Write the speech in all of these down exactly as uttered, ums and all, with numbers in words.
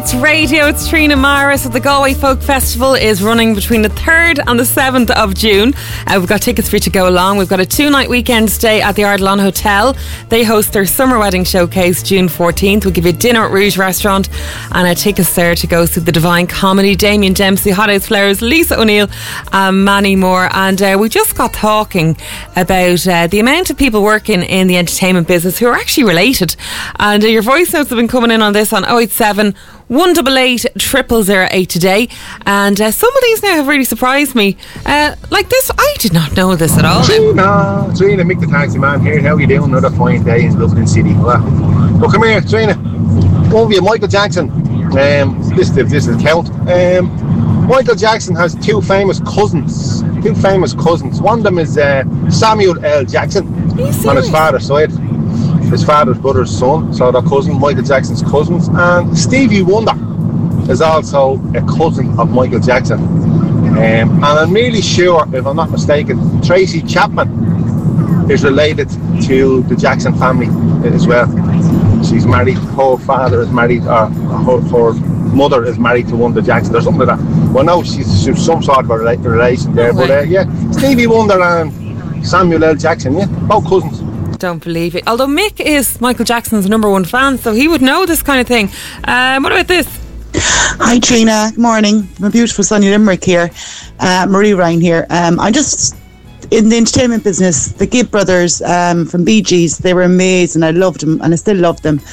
It's radio, it's Trina Maris. The Galway Folk Festival is running between the third and the seventh of June. Uh, we've got tickets for you to go along. We've got a two-night weekend stay at the Ardelon Hotel. They host their summer wedding showcase June fourteenth. We'll give you dinner at Rouge Restaurant and uh, tickets there to go through the Divine Comedy, Damien Dempsey, Hot House Flowers, Lisa O'Neill and many more. And uh, we just got talking about uh, the amount of people working in the entertainment business who are actually related. And uh, your voice notes have been coming in on this on oh eight seven, one eight eight, triple zero eight today, and uh, some of these now have really surprised me. Uh, like this, I did not know this at all. Trina, Trina, Mick the Taxi Man here. How are you doing? Another fine day in Dublin City. Well, well come here, Trina. One of you, Michael Jackson. Um, this this is count. Um, Michael Jackson has two famous cousins. Two famous cousins. One of them is uh, Samuel L. Jackson on his father's side. His father's brother's son, so their cousin, Michael Jackson's cousins. And Stevie Wonder is also a cousin of Michael Jackson. Um, and I'm really sure, if I'm not mistaken, Tracy Chapman is related to the Jackson family as well. She's married, her father is married, or her, her mother is married to one of the Jacksons or something like that. Well, no, she's, she's some sort of a relation there. But uh, yeah, Stevie Wonder and Samuel L. Jackson, yeah, both cousins. Don't believe it. Although Mick is Michael Jackson's number one fan, so he would know this kind of thing. Um, what about this? Hi Trina, good morning. I'm a beautiful sunny Limerick here. Uh, Marie Ryan here. Um, I'm just in the entertainment business. The Gibb brothers um, from Bee Gees, they were amazing. I loved them and I still love them.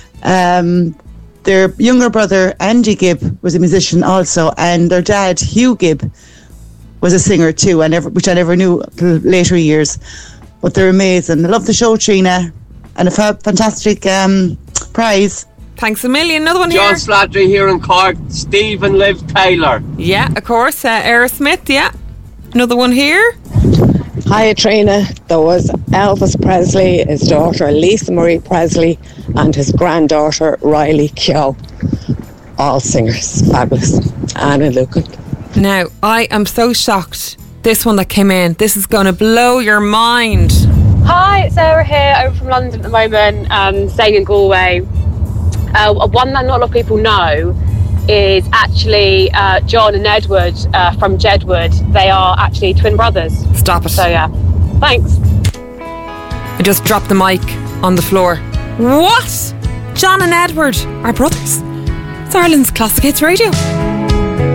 Um, their younger brother Andy Gibb was a musician also, and their dad Hugh Gibb was a singer too, I never, which I never knew till later years. But they're amazing. I love the show, Trina, and a fa- fantastic um, prize. Thanks a million. Another one John here. John Slattery here in Cork. Steve and Liv Taylor. Yeah, of course. Uh, Aerosmith, yeah. Another one here. Hi, Trina. There was Elvis Presley, his daughter Lisa Marie Presley, and his granddaughter Riley Keough. All singers. Fabulous. Anna Lucan. Now, I am so shocked. This one that came in, this is going to blow your mind. Hi, it's Sarah here, over from London at the moment, um, staying in Galway. Uh, one that not a lot of people know is actually uh, John and Edward uh, from Jedward. They are actually twin brothers. Stop it. So yeah, thanks. I just dropped the mic on the floor. What? John and Edward are brothers? It's Ireland's Classic Hits Radio.